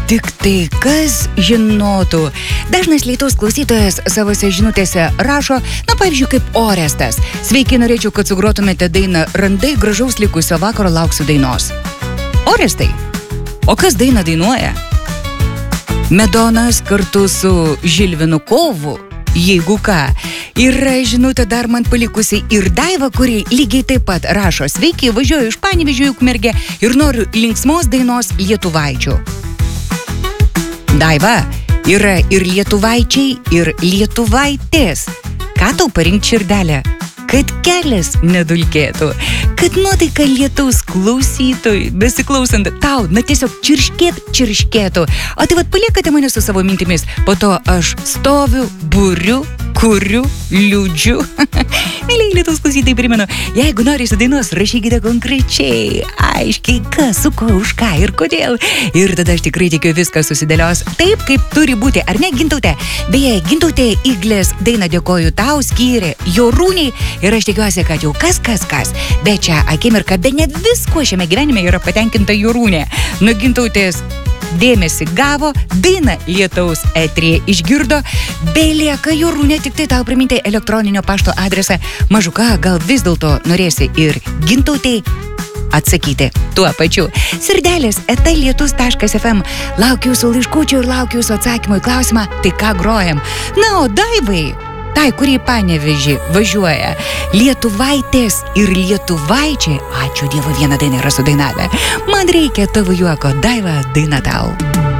tik tai kas žinotų. Dažnas Lietuvos klausytojas savose žinutėse rašo, pavyzdžiui, kaip Orestas. Sveiki, norėčiau, kad sugrotumėte dainą Randai, gražaus likusio vakaro, lauksiu dainos. Orestai, o kas dainą dainuoja? Medonas kartu su Žilvinu Kovu. Jeigu ką, yra žinutė dar man palikusi ir Daiva, kuri lygiai taip pat rašo. Sveiki, važiuoju iš Panevėžio į Ukmergę ir noriu linksmos dainos lietuvaičių. Daiva, yra ir lietuvaičiai, ir lietuvaitės. Ką tau parinkti, širdelė? Kad kelias nedulkėtų, kad nuotaika lietaus klausytojui, besiklausant tau, tiesiog čirškėtų. O tai vat paliekate mane su savo mintimis, po to aš stoviu, buriu, kuriu, liūdžiu. Mėlyje Lietuvos klausytojai, primenu, jeigu norite dainos, rašykite konkrečiai, aiškiai, kas, su ko, už ką ir kodėl. Ir tada aš tikrai tikiu, viskas susidėlios taip, kaip turi būti. Ar ne, Gintautė? Beje, Gintautė Iglės dainą dėkoju tau, skyrė Jorūnei. Ir aš tikiuosi, kad jau kas. Bet čia akimirka, be net visko šiame gyvenime yra patenkinta Jorūnė. Nuo Gintautės dėmesį gavo, dainą lietaus eteryje išgirdo, belieka Jorūnė tik tai tau priminti elektroninio pašto adresą. Mažuka, gal vis dėlto norėsi ir Gintautei atsakyti tuo pačiu. Sirdelės @lietus.fm. Laukiu jūsų laiškučių ir laukiu jūsų atsakymų į klausimą, tai ką grojam. Na, o Daivai, tai, kurį Panevėžį važiuoja, lietuvaitės ir lietuvaičiai, ačiū Dievui, vieną dainą yra sudainavę. Man reikia tavo juoko, Daiva, daina tau.